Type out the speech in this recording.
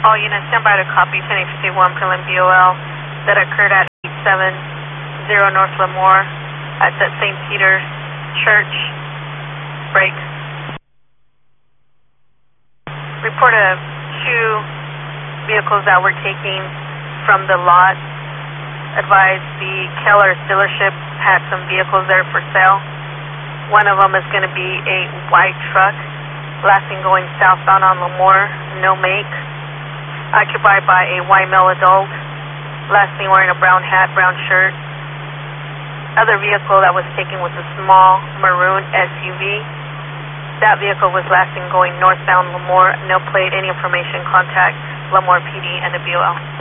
All units stand by to copy 1051 prelim BOL that occurred at 870 North Lemoore at the St. Peter's Church. Break. Report of 2 vehicles that were taken from the lot. Advise the Keller dealership had some vehicles there for sale. One of them is going to be a white truck, lasting going southbound on Lemoore, no make. Occupied by a white male adult, lasting wearing a brown hat, brown shirt. Other vehicle that was taken was a small maroon SUV. That vehicle was lasting going northbound Lemoore, no plate, any information, contact Lemoore PD and the BOL.